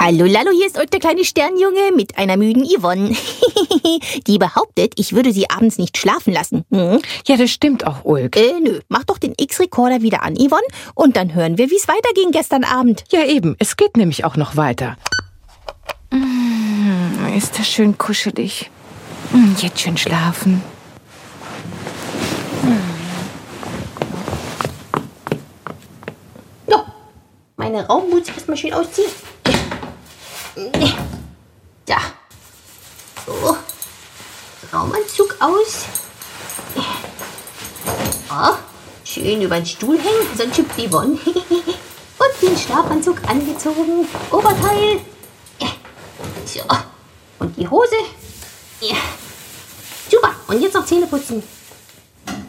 Hallo Lallo, hier ist euch der kleine Sternjunge mit einer müden Yvonne. Die behauptet, ich würde sie abends nicht schlafen lassen. Ja, das stimmt auch, Ulk. Nö, mach doch den X-Recorder wieder an, Yvonne, und dann hören wir, wie es weiterging gestern Abend. Ja, eben. Es geht nämlich auch noch weiter. Ist das schön kuschelig. Jetzt schön schlafen. So, meine Raumboots erstmal schön ausziehen. Da. So. Raumanzug aus. Oh, schön über den Stuhl hängen, sonst hüpft Yvonne. Und den Schlafanzug angezogen. Oberteil. So. Und die Hose. Super. Und jetzt noch Zähne putzen.